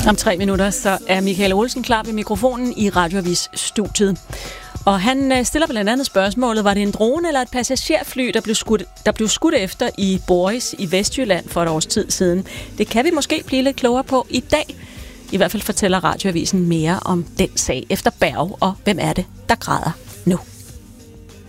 Om 3 minutter, så er Michael Olsen klar ved mikrofonen i Radioavis-studiet. Og han stiller blandt andet spørgsmålet, var det en drone eller et passagerfly, der blev skudt efter i Boris i Vestjylland for et års tid siden? Det kan vi måske blive lidt klogere på i dag. I hvert fald fortæller Radioavisen mere om den sag efter Berg, og hvem er det, der græder nu?